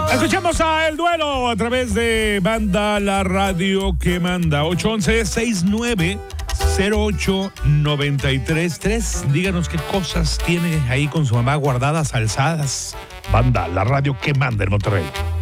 Escuchamos a El Duelo a través de Banda La Radio que manda. 811-6908-933. Díganos qué cosas tiene ahí con su mamá guardadas, alzadas. Banda La Radio que manda en Monterrey.